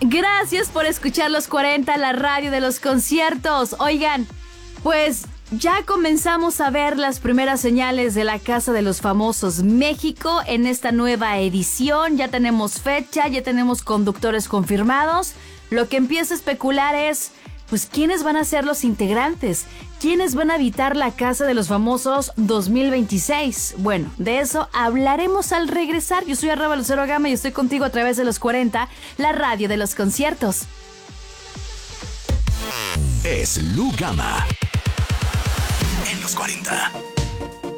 Gracias por escuchar Los 40, la radio de los conciertos. Oigan, pues ya comenzamos a ver las primeras señales de la Casa de los Famosos México en esta nueva edición. Ya tenemos fecha, ya tenemos conductores confirmados. Lo que empieza a especular es, pues, ¿quiénes van a ser los integrantes? ¿Quiénes van a habitar la Casa de los Famosos 2026? Bueno, de eso hablaremos al regresar. Yo soy @LuceroGama y estoy contigo a través de Los 40, la radio de los conciertos. Es Lu Gama en Los 40.